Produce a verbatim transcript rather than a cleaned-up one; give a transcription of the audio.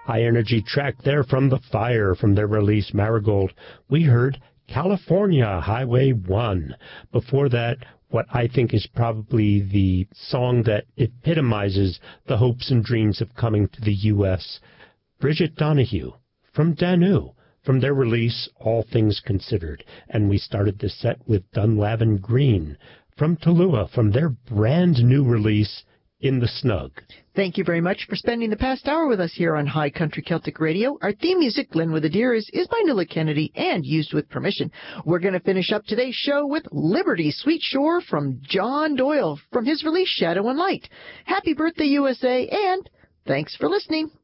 high-energy track there from The Fire, from their release Marigold. We heard California, Highway one. Before that, what I think is probably the song that epitomizes the hopes and dreams of coming to the U S, Bridget Donahue, from Danu, from their release All Things Considered. And we started the set with Dunlavin Green, from Tallulah, from their brand new release In the Snug. Thank you very much for spending the past hour with us here on High Country Celtic Radio. Our theme music, Glen with the Deer, is, is by Nuala Kennedy and used with permission. We're going to finish up today's show with Liberty Sweet Shore from John Doyle from his release Shadow and Light. Happy birthday, U S A, and thanks for listening.